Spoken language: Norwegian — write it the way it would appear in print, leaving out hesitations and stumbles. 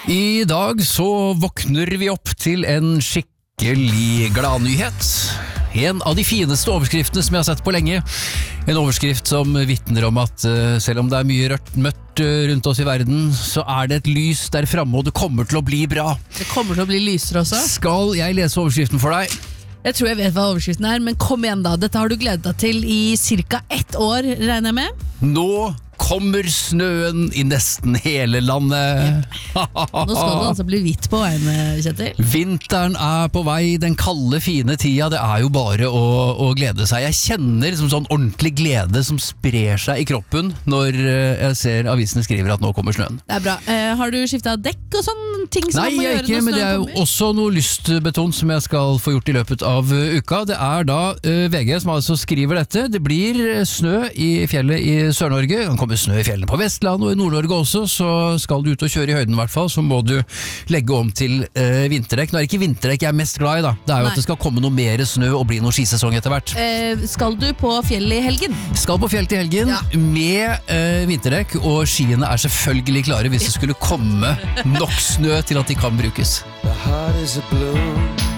I dag så våkner vi opp til en skikkelig gladnyhet. En av de fineste overskriftene som jeg har sett på lenge. En overskrift som vitner om at selv om det er mye mørkt rundt oss i verden, så er det et lys der fremme, og det kommer til å bli bra. Det kommer til å bli lysere også. Skal jeg lese overskriften for deg? Jeg tror jeg vet hva overskriften er, men kom igjen da. Dette har du gledet deg til i cirka 1 år, regner jeg med? Nå kommer snøen i nesten hele landet. Nå skal det altså bli hvitt på veien, Kjetil. Vinteren er på vei, den kalde, fine tida. Det er jo bare å glede seg. Jeg kjenner liksom sånn ordentlig glede som sprer seg i kroppen når jeg ser avisene skriver at nå kommer snøen. Det er bra. Har du skiftet dekk og sånn ting som Nei, man må jeg gjøre ikke, når men det er snøen jo kommer? også noe lystbetont som jeg skal få gjort i løpet av uka. Det er da VG som altså skriver dette. Det blir snø i fjellet i Sør-Norge. Det kommer snø i fjellene på Vestland og i Nord-Norge også, så skal du ut og kjøre i høyden i hvert fall, så må du legge om til vinterdekk. Nå er det ikke vinterdekk jeg er mest glad i da. Det er jo at det skal komme noe mer snø og bli noe skisesong etter hvert. Skal du på fjellet i helgen? Skal på fjell til helgen med vinterdekk, og skiene er selvfølgelig klare hvis det skulle komme nok snø til at de kan brukes. The heart is a blue